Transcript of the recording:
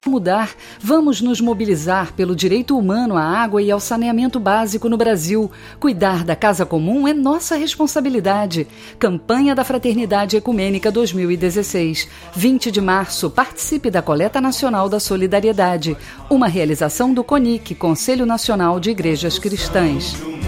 Mudar, vamos nos mobilizar pelo direito humano à água e ao saneamento básico no Brasil. Cuidar da casa comum é nossa responsabilidade. Campanha da Fraternidade Ecumênica 2016. 20 de março, participe da Coleta Nacional da Solidariedade. Uma realização do CONIC, Conselho Nacional de Igrejas Cristãs.